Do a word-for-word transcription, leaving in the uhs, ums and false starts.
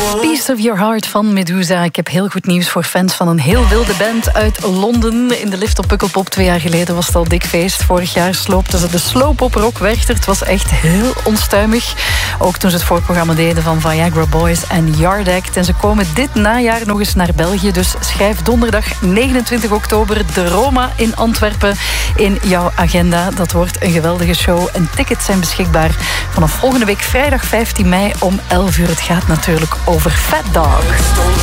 Piece of Your Heart van Medusa. Ik heb heel goed nieuws voor fans van een heel wilde band uit Londen. In de lift op Pukkelpop twee jaar geleden was het al dik feest. Vorig jaar sloopten ze de Slowpop Rock Werchter. Het was echt heel onstuimig. Ook toen ze het voorprogramma deden van Viagra Boys en Yard Act. En ze komen dit najaar nog eens naar België. Dus schrijf donderdag negenentwintig oktober de Roma in Antwerpen in jouw agenda. Dat wordt een geweldige show. En tickets zijn beschikbaar vanaf volgende week vrijdag vijftien mei om elf uur. Het gaat natuurlijk over Fat Dog.